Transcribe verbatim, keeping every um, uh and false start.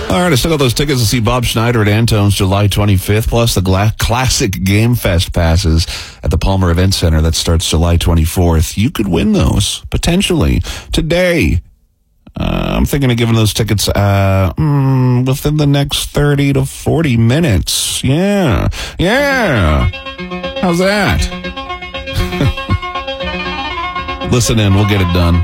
All right, I still got those tickets to see Bob Schneider at Antone's July twenty-fifth, plus the Gla- Classic Game Fest passes at the Palmer Event Center that starts July twenty-fourth. You could win those, potentially, today. Uh, I'm thinking of giving those tickets uh, mm, within the next thirty to forty minutes. Yeah. Yeah. How's that? Listen in. We'll get it done.